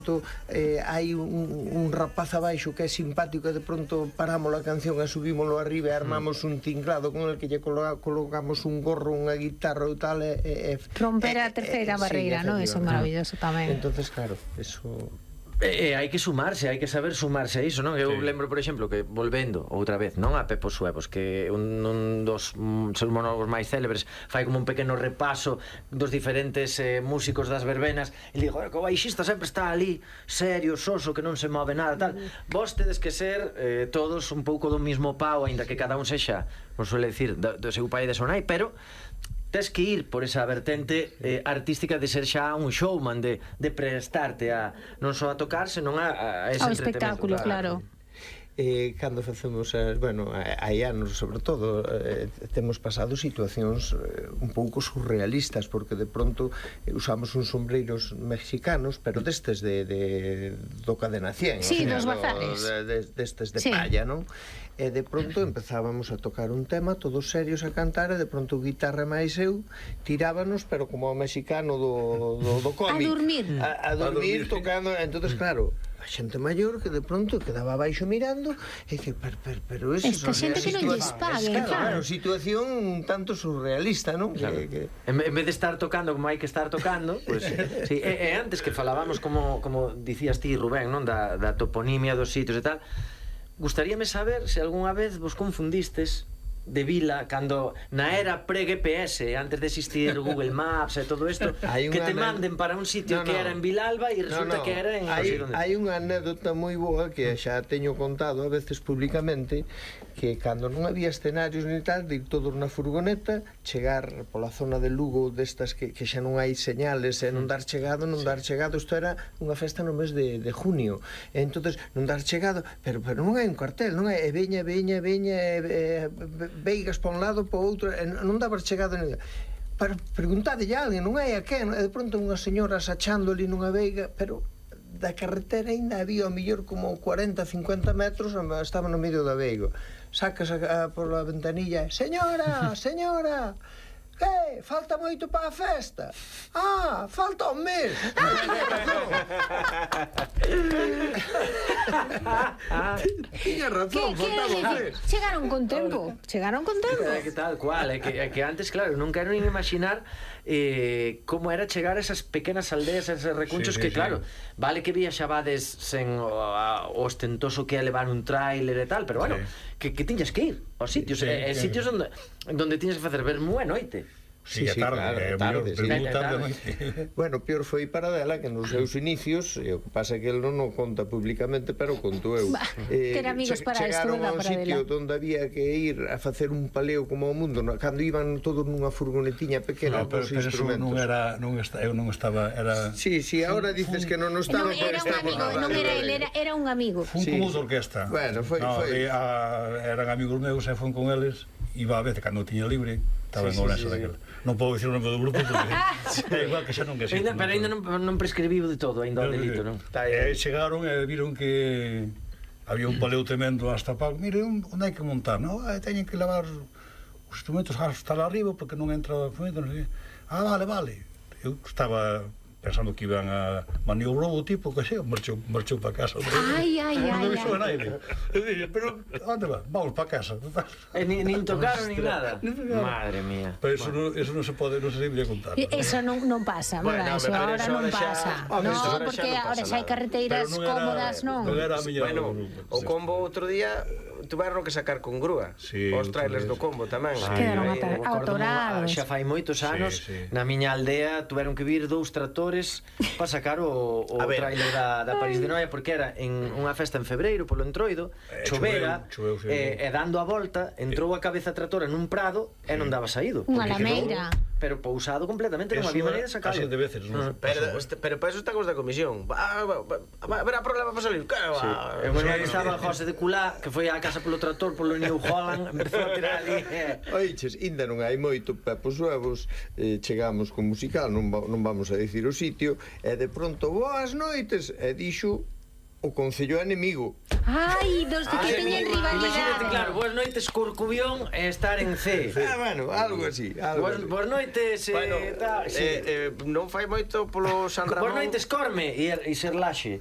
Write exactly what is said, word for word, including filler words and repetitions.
Eh, hai un, un rapaz abaixo que é simpático e de pronto paramos a canción e subímoslo arriba e armamos un tinglado con el que lle colo colocamos un gorro, unha guitarra ou tal e, e, romper a terceira e, barreira, sí, non? Eso é maravilloso tamén. Entonces, claro, eso... E, e hai que sumarse, hai que saber sumarse a iso, non? Eu sí. lembro, por exemplo, que volvendo outra vez, non, a Pepo Suevos, que un, un dos mm, seus monólogos máis célebres fai como un pequeno repaso dos diferentes eh, músicos das verbenas e digo, que o baixista sempre está ali serio, soso, que non se move nada, tal. Vos tedes que ser eh, todos un pouco do mismo pau, aínda que cada un sexa, non suele dicir, do, do seu pai e de seu nai, pero tes que ir por esa vertente eh, artística de ser xa un showman, de, de prestarte a non só a tocar, senón a, a ese ao espectáculo, claro. Eh, cando facemos, eh, bueno, hai anos sobre todo, eh, temos pasado situacións eh, un pouco surrealistas, porque de pronto eh, usamos uns sombreiros mexicanos, pero destes de, de do Cadena cien, sí, o sea, dos bazares, de, de, destes de sí. palla, non? E de pronto empezábamos a tocar un tema todos serios a cantar e de pronto o guitarra máis eu tirábanos, pero como o mexicano do, do, do cómic, a dormir a, a dormir, a dormir tocando, entonces claro, a xente maior que de pronto quedaba abaixo mirando e que, pero, pero, pero eso, esta xente que non lles pague, claro, claro, situación un tanto surrealista, non? Claro. Que, que... En, en vez de estar tocando como hai que estar tocando, pues, sí, e, e antes que falábamos como, como dicías ti, Rubén, non, da, da toponimia dos sitios e tal, gustaríame saber se algunha vez vos confundistes de vila, cando na era pre-G P S, antes de existir Google Maps e todo isto, que te manden para un sitio no, no. que era en Vilalba e resulta no, no. que era en... Hai, no hai unha anécdota moi boa que xa teño contado a veces públicamente, que cando non había escenarios ni tal, de ir todos na furgoneta, chegar pola zona de Lugo destas que, que xa non hai señales e non dar chegado, non sí. dar chegado, isto era unha festa no mes de, de junio, e entonces non dar chegado, pero, pero non hai un cartel, non hai, e veña, veña, veña, e, e, veigas para un lado, para o outro, e non daba chegado ni... para preguntade a alguén, non hai a quen, e de pronto unha señora sachando ali nunha veiga, pero da carretera ainda había ao mellor como cuarenta, cincuenta metros, estaba no medio da veiga, sacas a, a, por a ventanilla, señora, señora, que, falta moito para a festa. Ah, falta un mes. Tiña razón, faltaba un mes. Chegaron con tempo, chegaron con tempo. É que tal cual, é que, é que antes, claro, non quero nin imaginar eh, como era chegar a esas pequenas aldeas, a esos recunchos sí, sí, que, claro, sí. vale que viaxabades sen o, a, o ostentoso que é levar un tráiler e tal, pero bueno, sí. que, que tiñas que ir aos sitios, sí, eh, sí. sitios onde, onde tiñas que facer ver moi noite. Sí, sí, tarde, claro, eh, tarde, sí. tarde, tarde. Bueno, peor foi para dela que nos seus inicios, e o que pasa é que el non o conta públicamente, pero conto eu. Bah, eh, ter amigos para isto, chegaron a un sitio onde había que ir a facer un paleo como ao mundo, no, cando iban todos nunha furgonetiña pequena, no, pero, pero eso non era, non esta, eu non estaba, era... Sí, sí, ahora dices que non estaba, non era un amigo, non era el, era, era un amigo. Fun sí. como de orquesta. Bueno, foi, no, foi. A, eran amigos meus, e fun con eles, iba a veces cando tiña libre, estaba sí, en Ourense sí, daquela. Sí. Non podo dicir o nome do grupo porque é igual que xa non que sei. Pero ainda non, non prescribiu de todo, ainda o delito, non? E chegaron e viron que había un paleo tremendo hasta Pau. Mire, onde hai que montar? Non, teñen que levar os instrumentos hasta lá arriba porque non entra o instrumento, non sei. Ah, vale, vale. Eu estaba pensando que iban a maniobrar o tipo, que sei, marchou, marchou para casa. Ai, ai, ai. Non deixou a naide. Eu dije, pero, onde va? Vamos para casa. E nin, nin tocaron, nin nada. Madre mía. Pero eso non, eso non se pode, non se debería contar. Eso non, non pasa, bueno, no, eso ahora non pasa. No, porque agora xa hai carreteiras cómodas, non? Bueno, o combo outro día tuveron que sacar con grúa. Os trailers do combo tamén. Quedaron atorados. Xa fai moitos anos, na miña aldea tuveron que vir dous tratores para sacar o, o trailer da, da París de Noia, porque era en unha festa en febreiro polo Entroido, eh, chovera, choveu, choveu, e, e dando a volta entrou a cabeza tratora nun prado e non daba saído. Unha lameira. Pero pousado completamente, non había maneira de sacarlo. Así de veces, non? Pero, pero para eso estamos da comisión. Haberá problema para salir. Eu estaba José de Culá, que foi á casa polo trator, polo New Holland, empezou a tirar ali. Oiches, ainda non hai moito, Pepo Suevos, chegamos con musical, non vamos a dicir os sitio, e de pronto, boas noites, e dixo o Concello enemigo. Ai, dos que teñen rivalidade. Imagínate, claro, boas noites Corcubión e estar en C. Ah, bueno, algo así. Boas noites... Non fai moito polo San Ramón. Boas noites Corme e ser Laxe.